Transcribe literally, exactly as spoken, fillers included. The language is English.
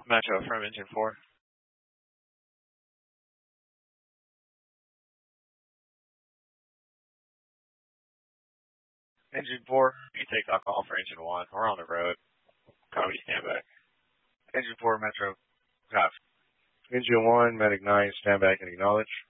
Metro from engine four. Engine four, you take that call for engine one. We're on the road. Copy, stand back. Engine four, Metro. Copy. Engine one, Medic nine, stand back and acknowledge.